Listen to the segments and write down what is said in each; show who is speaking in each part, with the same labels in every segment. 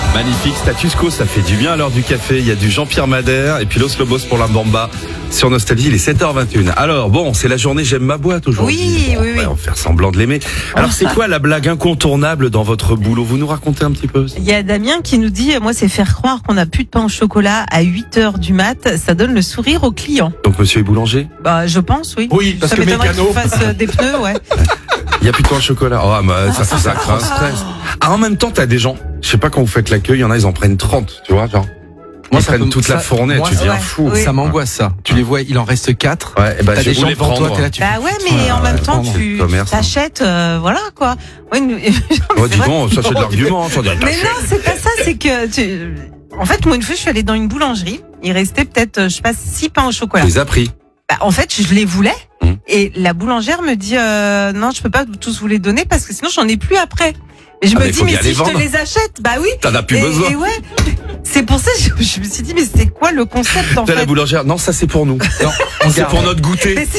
Speaker 1: Magnifique, status quo, ça fait du bien à l'heure du café. Il y a du Jean-Pierre Madère et puis Los Lobos pour la Bamba sur Nostalgie. Il est 7h21. Alors bon, c'est la journée J'aime ma boîte aujourd'hui.
Speaker 2: Oui.
Speaker 1: On va faire semblant de l'aimer. Alors c'est quoi la blague incontournable dans votre boulot? Vous nous racontez un petit peu?
Speaker 2: Il y a Damien qui nous dit, moi c'est faire croire qu'on n'a plus de pain au chocolat à 8h du mat, ça donne le sourire aux clients.
Speaker 1: Donc monsieur est boulanger?
Speaker 2: Bah je pense, oui.
Speaker 3: Oui, parce
Speaker 2: ça
Speaker 3: que
Speaker 2: m'étonnerait qu'il
Speaker 3: mécano.
Speaker 2: fasse des pneus, ouais.
Speaker 1: Il y a plus de pain au chocolat. Oh, bah, ça crée un stress. Ah, en même temps, t'as des gens, je sais pas quand vous faites l'accueil, il y en a, ils en prennent 30, tu vois, genre. Ils prennent toute la fournée, tu deviens fou.
Speaker 2: Oui.
Speaker 3: Ça m'angoisse, ça. Tu les vois, il en reste 4.
Speaker 1: Ouais, et bah,
Speaker 3: T'as
Speaker 1: je
Speaker 3: des gens
Speaker 1: voulais
Speaker 3: devant toi,
Speaker 1: prendre.
Speaker 3: t'es là, tu
Speaker 2: Bah ouais, mais en même temps, tu
Speaker 1: commerce,
Speaker 2: t'achètes, voilà quoi. Ouais,
Speaker 1: Oh, dis donc, ça c'est de l'argument, hein,
Speaker 2: Mais non, c'est pas ça, c'est que en fait, moi une fois, je suis allée dans une boulangerie, il restait peut-être, je sais pas, 6 pains au chocolat.
Speaker 1: Tu les as pris.
Speaker 2: Bah, en fait, je les voulais et la boulangère me dit non, je peux pas tous vous les donner parce que sinon j'en ai plus après. Et je me
Speaker 1: mais
Speaker 2: dis
Speaker 1: faut
Speaker 2: mais
Speaker 1: bien
Speaker 2: si
Speaker 1: les
Speaker 2: je te
Speaker 1: vendre.
Speaker 2: les achète, bah oui.
Speaker 1: T'en as plus besoin.
Speaker 2: Et ouais. C'est pour ça que je me suis dit mais c'est quoi le concept en
Speaker 1: T'as la
Speaker 2: fait?
Speaker 1: boulangère. Non, ça c'est pour nous. Non, c'est pour notre goûter.
Speaker 2: Mais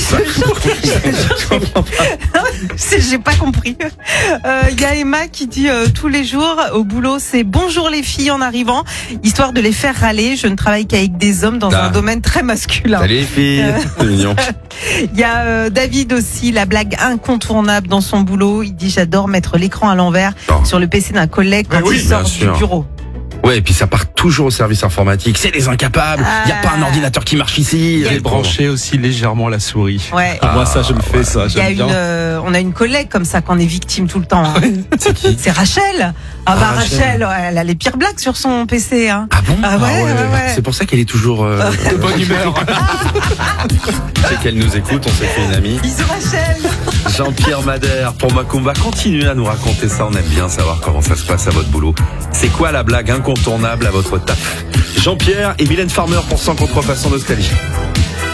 Speaker 2: j'ai pas compris. Il y a Emma qui dit tous les jours au boulot, c'est bonjour les filles en arrivant, histoire de les faire râler. Je ne travaille qu'avec des hommes dans un domaine très masculin.
Speaker 1: Salut les filles. C'est mignon.
Speaker 2: Il y a David aussi, la blague incontournable dans son boulot. Il dit j'adore mettre l'écran à l'envers sur le PC d'un collègue quand il sort du bureau.
Speaker 1: Ouais, et puis ça part toujours au service informatique. C'est des incapables. Il y a pas un ordinateur qui marche ici.
Speaker 3: Et brancher aussi légèrement la souris.
Speaker 2: Ouais.
Speaker 3: Moi, ça, je le fais, ça.
Speaker 2: Il y a
Speaker 3: J'aime bien.
Speaker 2: on a une collègue comme ça qu'on est victime tout le temps. Hein.
Speaker 1: C'est qui?
Speaker 2: C'est Rachel. Ah bah Rachel, ouais, elle a les pires blagues sur son PC. Hein.
Speaker 1: Ah bon?
Speaker 2: Ah ouais.
Speaker 1: C'est pour ça qu'elle est toujours
Speaker 3: De bonne humeur.
Speaker 1: C'est qu'elle nous écoute, on s'est fait une amie.
Speaker 2: Bisous Rachel.
Speaker 1: Jean-Pierre Madère pour Macumba. Continuez à nous raconter ça, on aime bien savoir comment ça se passe à votre boulot. C'est quoi la blague incontournable à votre taf? Jean-Pierre et Mylène Farmer pour 100 contrefaçons Nostalgie.